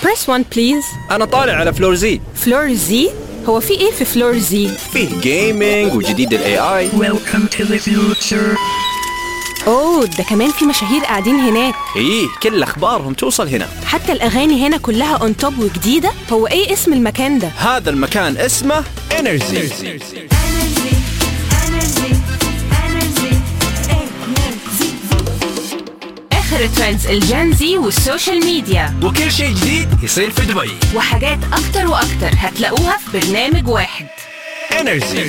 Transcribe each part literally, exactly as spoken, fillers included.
press one please. أنا طالع على فلور زي. فلور زي؟ هو في إيه في فلور زي؟ فيه جيمينج وجديد ال إيه آي. Welcome to the future. أوه، ده كمان في مشاهير قاعدين هناك. إيه، كل أخبارهم توصل هنا. حتى الأغاني هنا كلها on top وجديدة. هو إيه اسم المكان ده؟ هذا المكان اسمه إنرجي. آخر ترندز الجنزي والسوشيال ميديا، وكل شيء جديد يصير في دبي، وحاجات أكتر وأكتر هتلاقوها في برنامج واحد. إنرجي.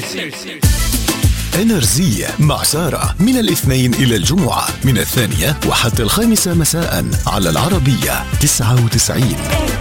إنرجي مع سارة من الاثنين إلى الجمعة من الثانية وحتى الخامسة مساء على العربية تسعة وتسعين.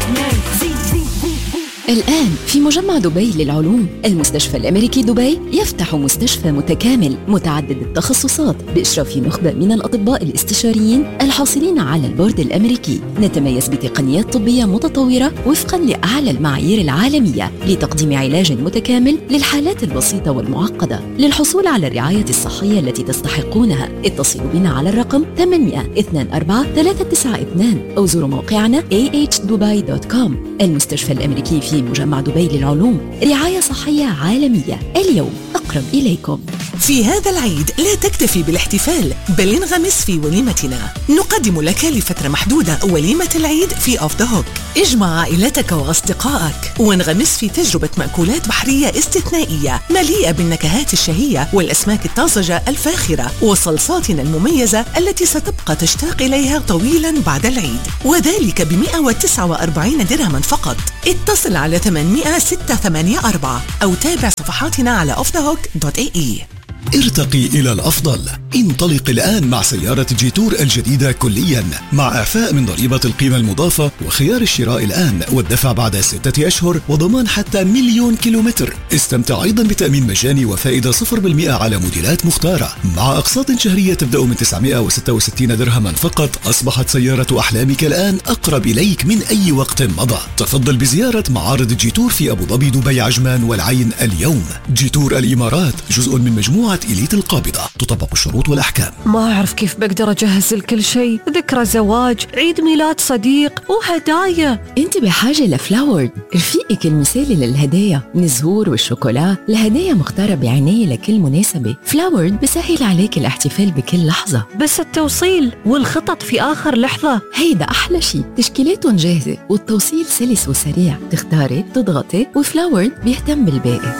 الآن في مجمع دبي للعلوم، المستشفى الأمريكي دبي يفتح مستشفى متكامل متعدد التخصصات بإشراف نخبة من الأطباء الاستشاريين الحاصلين على البورد الأمريكي. نتميز بتقنيات طبية متطورة وفقاً لأعلى المعايير العالمية لتقديم علاج متكامل للحالات البسيطة والمعقدة. للحصول على الرعاية الصحية التي تستحقونها اتصلوا بنا على الرقم ثمانية اثنين أربعة ثلاثة تسعة اثنين أو زوروا موقعنا إيه إتش دبي دوت كوم. المستشفى الأمريكي في مجمع دبي للعلوم، رعاية صحية عالمية اليوم أقرب إليكم. في هذا العيد لا تكتفي بالاحتفال، بل انغمس في وليمتنا. نقدم لك لفترة محدودة وليمة العيد في أوف ذا هوك. اجمع عائلتك وأصدقائك وانغمس في تجربة مأكولات بحرية استثنائية مليئة بالنكهات الشهية والأسماك الطازجة الفاخرة وصلصاتنا المميزة التي ستبقى تشتاق إليها طويلا بعد العيد، وذلك ب مئة وتسعة وأربعين درهما فقط. اتصل على ثمانمئة ستة ثمانية أربعة أو تابع صفحاتنا على أوف ذا هوك دوت إيه إي. ارتقي إلى الأفضل. انطلق الآن مع سيارة جيتور الجديدة كليا مع إعفاء من ضريبة القيمة المضافة وخيار الشراء الآن والدفع بعد ستة أشهر وضمان حتى مليون كيلومتر. استمتع أيضا بتأمين مجاني وفائدة صفر بالمئة على موديلات مختارة مع أقساط شهرية تبدأ من تسعمئة وستة وستين درهما فقط. أصبحت سيارة أحلامك الآن أقرب إليك من أي وقت مضى. تفضل بزيارة معارض جيتور في أبو ظبي، دبي، عجمان والعين اليوم. جيتور الإمارات جزء من مجموعة إليت القابضة، تطبق الشروط والأحكام. ما أعرف كيف بقدر أجهز لكل شيء، ذكرى زواج، عيد ميلاد صديق وهدايا. أنت بحاجة لفلاورد، رفيقك المثالي للهدايا، من الزهور والشوكولا لهدايا مختارة بعناية لكل مناسبة. فلاورد بسهل عليك الاحتفال بكل لحظة، بس التوصيل والخطط في آخر لحظة هيدا أحلى شيء. تشكيلاتهم جاهزة والتوصيل سلس وسريع، تختاري تضغطي وفلاورد بيهتم بالباقي.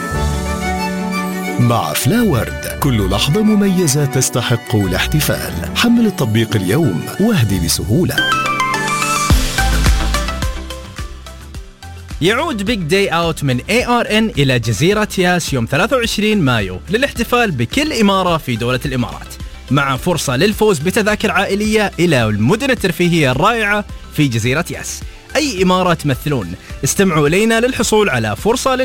مع فلاورد كل لحظة مميزة تستحق الاحتفال. حمل التطبيق اليوم واهدي بسهولة. يعود بيج داي اوت من إيه آر إن إلى جزيرة ياس يوم ثلاثة وعشرين مايو للاحتفال بكل إمارة في دولة الإمارات، مع فرصة للفوز بتذاكر عائلية إلى المدن الترفيهية الرائعة في جزيرة ياس. أي إمارة تمثلون؟ استمعوا إلينا للحصول على فرصة